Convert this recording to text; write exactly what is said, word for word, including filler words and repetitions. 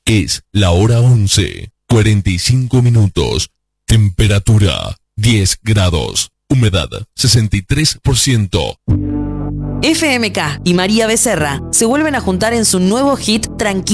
Es la hora once, cuarenta y cinco minutos. Temperatura diez grados. Humedad sesenta y tres por ciento. F M K y María Becerra se vuelven a juntar en su nuevo hit Tranquilo.